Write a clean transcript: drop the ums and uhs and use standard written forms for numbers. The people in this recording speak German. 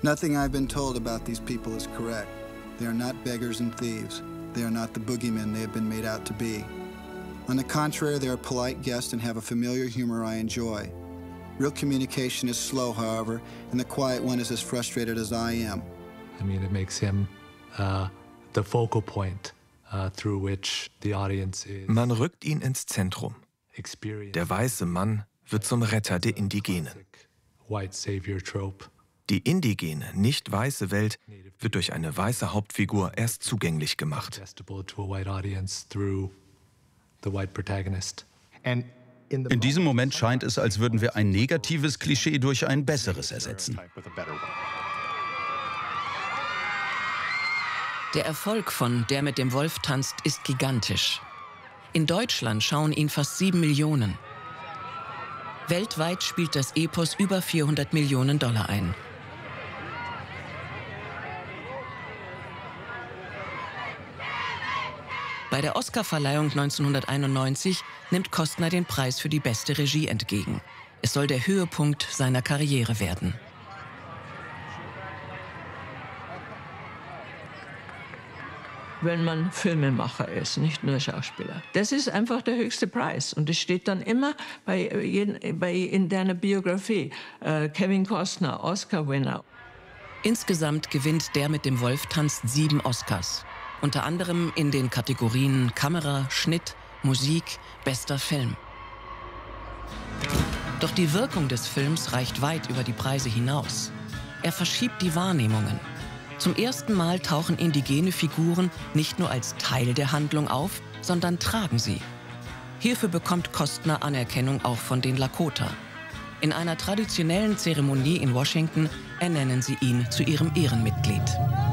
Nothing I've been told about these people is correct. They are not beggars and thieves. They are not the boogeymen they have been made out to be. On the contrary, they are polite guests and have a familiar humor I enjoy. Real communication is slow, however, and the quiet one is as frustrated as I am. I mean, it makes him the focal point through which the audience is. Man rückt ihn ins Zentrum. Der weiße Mann wird zum Retter der Indigenen. White savior trope. Die indigene, nicht weiße Welt wird durch eine weiße Hauptfigur erst zugänglich gemacht. In diesem Moment scheint es, als würden wir ein negatives Klischee durch ein besseres ersetzen. Der Erfolg von Der mit dem Wolf tanzt ist gigantisch. In Deutschland schauen ihn fast 7 Millionen. Weltweit spielt das Epos über 400 Millionen Dollar ein. Bei der Oscarverleihung 1991 nimmt Costner den Preis für die beste Regie entgegen. Es soll der Höhepunkt seiner Karriere werden. Wenn man Filmemacher ist, nicht nur Schauspieler. Das ist einfach der höchste Preis. Und es steht dann immer in deiner Biografie, Kevin Costner, Oscar-Winner. Insgesamt gewinnt Der mit dem Wolf tanzt 7 Oscars. Unter anderem in den Kategorien Kamera, Schnitt, Musik, bester Film. Doch die Wirkung des Films reicht weit über die Preise hinaus. Er verschiebt die Wahrnehmungen. Zum ersten Mal tauchen indigene Figuren nicht nur als Teil der Handlung auf, sondern tragen sie. Hierfür bekommt Costner Anerkennung auch von den Lakota. In einer traditionellen Zeremonie in Washington ernennen sie ihn zu ihrem Ehrenmitglied.